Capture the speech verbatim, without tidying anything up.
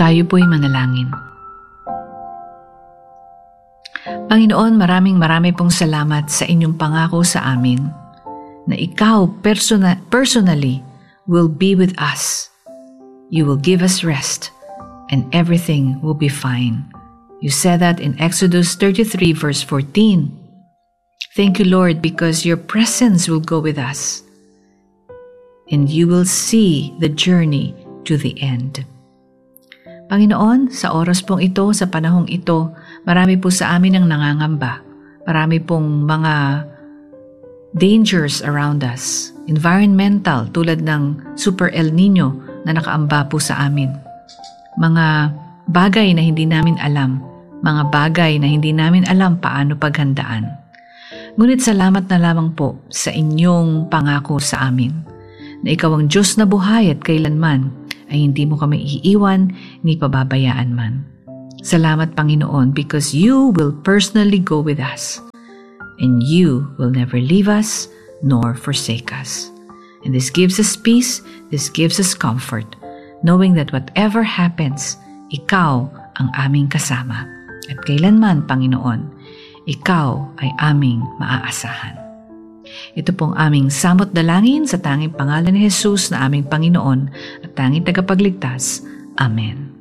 Tayo po'y manalangin. Panginoon, maraming marami pong salamat sa inyong pangako sa amin na ikaw persona- personally will be with us. You will give us rest and everything will be fine. You said that in Exodus thirty-three verse fourteen. Thank you, Lord, because your presence will go with us and you will see the journey to the end. Panginoon, sa oras pong ito, sa panahong ito, marami po sa amin ang nangangamba. Marami pong mga dangers around us. Environmental, tulad ng Super El Nino na nakaamba po sa amin. Mga bagay na hindi namin alam. Mga bagay na hindi namin alam paano paghandaan. Ngunit salamat na lamang po sa inyong pangako sa amin na ikaw ang Diyos na buhay at kailanman ay hindi mo kami iiwan ni pababayaan man. Salamat, Panginoon, because you will personally go with us and you will never leave us nor forsake us. And this gives us peace, this gives us comfort, knowing that whatever happens, ikaw ang aming kasama. At kailanman, Panginoon, ikaw ay aming maaasahan. Ito pong aming samot dalangin sa tanging pangalan ni Jesus na aming Panginoon at tanging tagapagligtas. Amen.